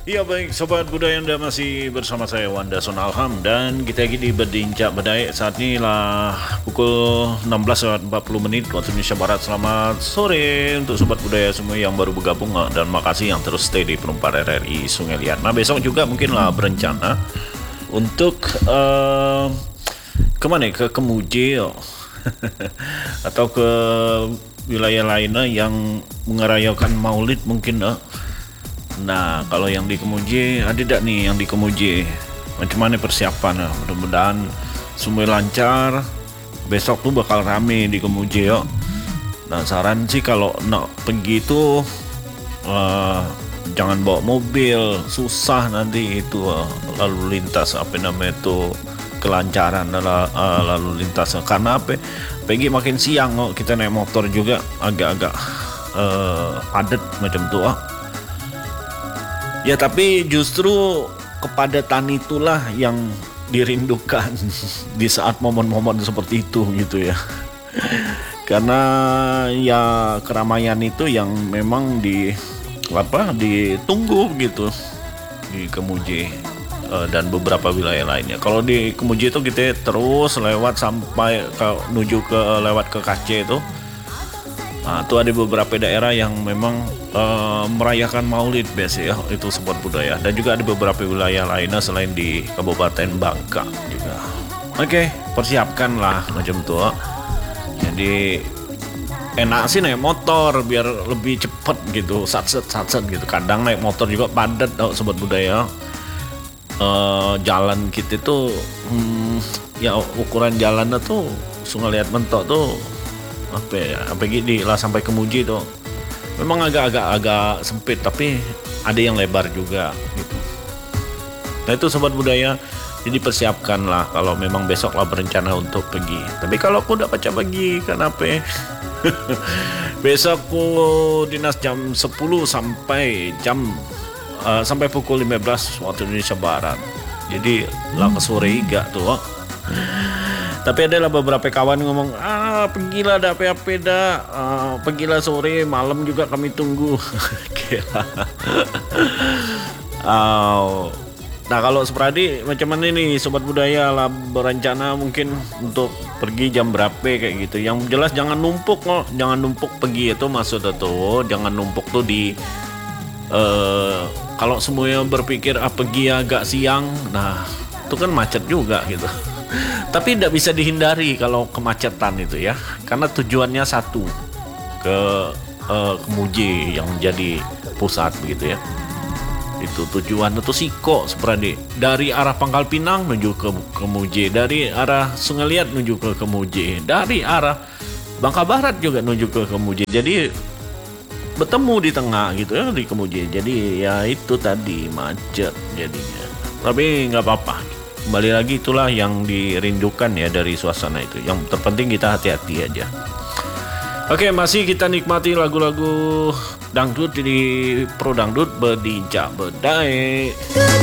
Ya baik Sobat Budaya, Anda masih bersama saya Wanda Sonalham. Dan kita lagi di Berdincak Berdaya. Saat ini lah pukul 16.40 waktu Indonesia Barat. Selamat sore untuk Sobat Budaya semua yang baru bergabung. Dan makasih yang terus stay di Perumpat RRI Sungai Liat. Nah besok juga mungkin lah berencana untuk kemana ya? Ke Kemuji atau ke wilayah lainnya yang mengerayakan Maulid mungkin. Nah, kalau yang di Kemuji, ada tidak nih yang di Kemuji? Macam mana persiapan? Mudah-mudahan semua lancar. Besok tuh bakal rame di Kemuji ya. Nah, saran sih kalau nak pergi itu jangan bawa mobil, susah nanti itu lalu lintas apa namanya itu kelancaran lalu lintas. Karena apa? Pergi makin siang kita naik motor juga agak-agak padat macam tuh. Ya tapi justru kepadatan itulah yang dirindukan di saat momen-momen seperti itu gitu ya. Karena ya keramaian itu yang memang ditunggu gitu di Kemuji dan beberapa wilayah lainnya. Kalau di Kemuji itu kita terus lewat sampai menuju lewat ke KC itu. Nah, itu ada beberapa daerah yang memang merayakan Maulid biasa ya, itu Sobat Budaya. Dan juga ada beberapa wilayah lainnya selain di Kabupaten Bangka juga. Oke, persiapkanlah macam itu. Jadi enak sih naik motor biar lebih cepet gitu, satset gitu. Kadang naik motor juga padat Sobat Budaya. Jalan kita tuh ya ukuran jalannya tuh Sungai Liat Mentok tuh apa gini lah sampai Kemuji tuh memang agak sempit tapi ada yang lebar juga gitu. Nah itu Sobat Budaya, jadi persiapkan lah kalau memang besok lah berencana untuk pergi. Tapi kalau aku udah baca pergi kenapa besok aku dinas jam 10 sampai pukul 15 waktu Indonesia Barat. Jadi lah ke sore iga tuh. Tapi adalah beberapa kawan ngomong, pergilah dah PAP dah, pergilah sore, malam juga kami tunggu. Nah kalau Sepradi macam mana nih Sobat Budaya lah berencana mungkin untuk pergi jam berapa kayak gitu. Yang jelas jangan numpuk jangan numpuk pergi itu maksudnya tuh, jangan numpuk tuh di kalau semuanya berpikir pergi agak siang, nah itu kan macet juga gitu. Tapi tidak bisa dihindari kalau kemacetan itu ya, karena tujuannya satu ke Kemuji yang menjadi pusat begitu ya. Itu tujuan itu Siko seperti dari arah Pangkal Pinang menuju ke Kemuji, dari arah Sungai Liat menuju ke Kemuji, dari arah Bangka Barat juga menuju ke Kemuji. Jadi bertemu di tengah gitu ya di Kemuji. Jadi ya itu tadi macet jadinya. Tapi nggak apa-apa. Kembali lagi itulah yang dirindukan ya dari suasana itu. Yang terpenting kita hati-hati aja. Oke, masih kita nikmati lagu-lagu dangdut di Pro Dangdut Berdincak Berdaya.